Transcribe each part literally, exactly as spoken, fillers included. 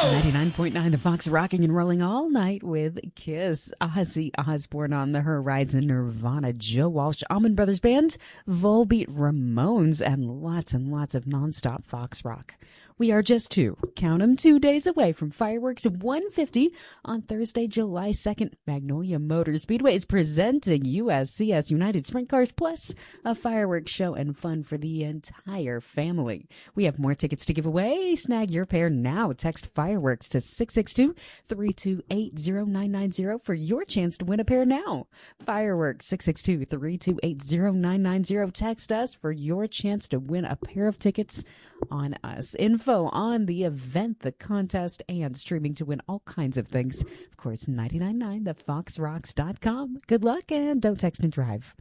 ninety-nine point nine The Fox, rocking and rolling all night with Kiss. Ozzy Osbourne on the Horizon, Nirvana, Joe Walsh, Allman Brothers Band, Volbeat, Ramones, and lots and lots of nonstop Fox rock. We are just two, count 'em, two days away from Fireworks one fifty on Thursday, July second. Magnolia Motor Speedway is presenting U S C S United Sprint Cars Plus, a fireworks show and fun for the entire family. We have more tickets to give away. Snag your pair now. Text Fireworks to six six two, three two eight, zero nine nine zero for your chance to win a pair now. Fireworks, six six two, three two eight, zero nine nine zero. Text us for your chance to win a pair of tickets on us. Info on the event, the contest, and streaming to win all kinds of things. Of course, ninety-nine point nine the fox rocks dot com. Good luck and don't text and drive.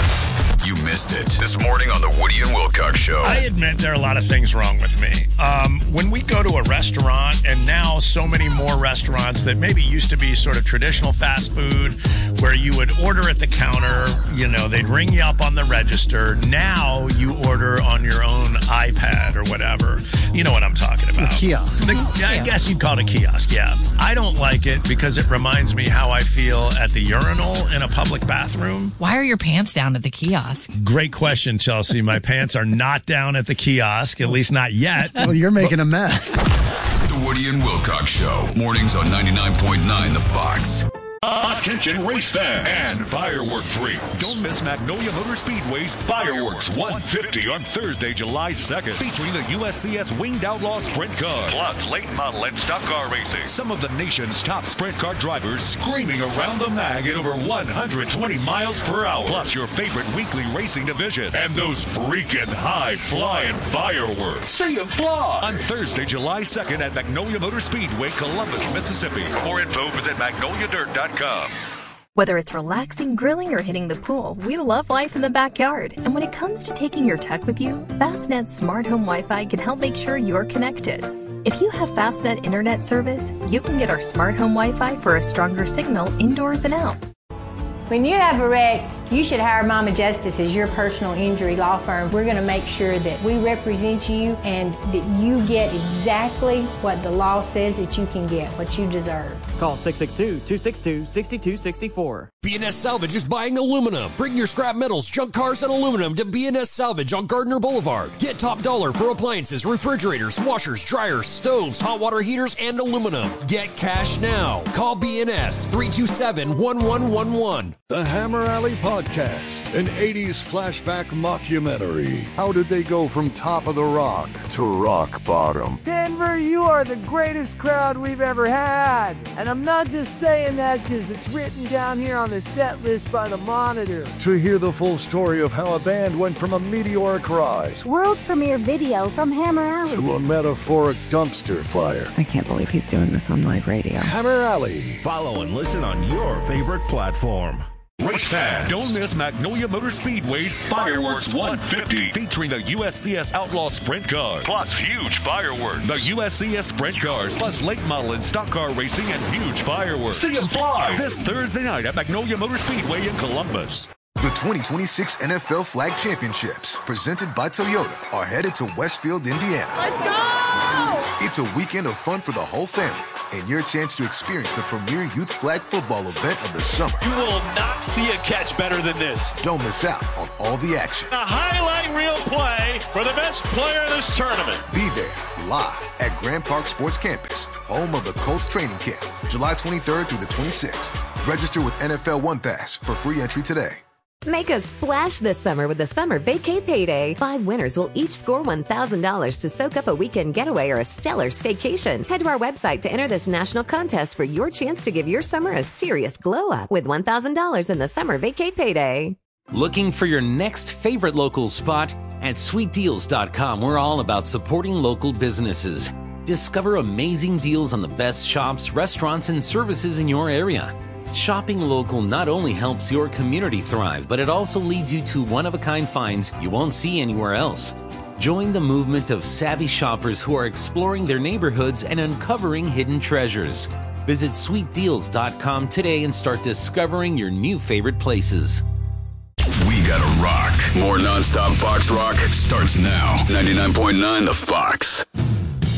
You missed it this morning on the Woody and Wilcox Show. I admit there are a lot of things wrong with me. Um, when we go to a restaurant, and now so many more restaurants that maybe used to be sort of traditional fast food, where you would order at the counter, you know, they'd ring you up on the register. Now you order on your own iPad or whatever. You know what I'm talking about. The kiosk. The, I guess you'd call it a kiosk, yeah. I don't like it because it reminds me how I feel at the urinal in a public bathroom. Why are your pants down at the kiosk? Great question, Chelsea. My pants are not down at the kiosk, at least not yet. Well, you're making a mess. The Woody and Wilcox Show. Mornings on ninety-nine point nine The Fox. Attention race fans and fireworks freaks. Don't miss Magnolia Motor Speedway's Fireworks one fifty on Thursday, July second, featuring the U S C S Winged Outlaw Sprint Car, plus late model and stock car racing. Some of the nation's top sprint car drivers screaming around the mag at over one hundred twenty miles per hour, plus your favorite weekly racing division, and those freaking high-flying fireworks. See them fly on Thursday, July second at Magnolia Motor Speedway, Columbus, Mississippi. For info, visit magnolia dirt dot com. Whether it's relaxing, grilling, or hitting the pool, we love life in the backyard. And when it comes to taking your tech with you, Fastnet's Smart Home Wi-Fi can help make sure you're connected. If you have Fastnet internet service, you can get our Smart Home Wi-Fi for a stronger signal indoors and out. When you have a wreck, you should hire Mama Justice as your personal injury law firm. We're going to make sure that we represent you and that you get exactly what the law says that you can get, what you deserve. Call six six two, two six two, six two six four. B and S Salvage is buying aluminum. Bring your scrap metals, junk cars, and aluminum to B and S Salvage on Gardner Boulevard. Get top dollar for appliances, refrigerators, washers, dryers, stoves, hot water heaters, and aluminum. Get cash now. Call B and S three two seven, one one one one. The Hammer Alley Podcast, an eighties flashback mockumentary. How did they go from top of the rock to rock bottom? Denver, you are the greatest crowd we've ever had. And I'm not just saying that because it's written down here on the set list by the Monitor. To hear the full story of how a band went from a meteoric rise, world premiere video from Hammer Alley, to a metaphoric dumpster fire. I can't believe he's doing this on live radio. Hammer Alley. Follow and listen on your favorite platform. Race fan, don't miss Magnolia Motor Speedway's Fireworks one fifty, featuring the U S C S Outlaw Sprint Car, plus huge fireworks. The U S C S Sprint Cars, plus late model and stock car racing and huge fireworks. See them fly this Thursday night at Magnolia Motor Speedway in Columbus. The twenty twenty-six N F L Flag Championships, presented by Toyota, are headed to Westfield, Indiana. Let's go! It's a weekend of fun for the whole family, and your chance to experience the premier youth flag football event of the summer. You will not see a catch better than this. Don't miss out on all the action. A highlight reel play for the best player in this tournament. Be there, live at Grand Park Sports Campus, home of the Colts training camp, July twenty-third through the twenty-sixth. Register with N F L One Pass for free entry today. Make a splash this summer with the Summer Vacay Payday. Five winners will each score one thousand dollars to soak up a weekend getaway or a stellar staycation. Head to our website to enter this national contest for your chance to give your summer a serious glow up with one thousand dollars in the Summer Vacay Payday. Looking for your next favorite local spot? At sweet deals dot com, we're all about supporting local businesses. Discover amazing deals on the best shops, restaurants, and services in your area. Shopping local not only helps your community thrive, but it also leads you to one-of-a-kind finds you won't see anywhere else. Join the movement of savvy shoppers who are exploring their neighborhoods and uncovering hidden treasures. Visit sweet deals dot com today and start discovering your new favorite places. We gotta rock. More nonstop Fox rock starts now. ninety-nine point nine The Fox.